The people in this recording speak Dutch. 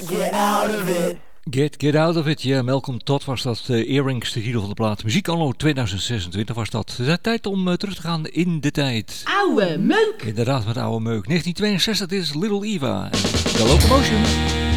get out of it. Get Out of It, ja, Malcolm Todd was dat, Earrings, de titel van de plaat. Muziek anno 2026 was dat. Het is tijd om terug te gaan in de tijd. Oude meuk! Inderdaad, met oude meuk. 1962, dit is Little Eva en The Locomotion.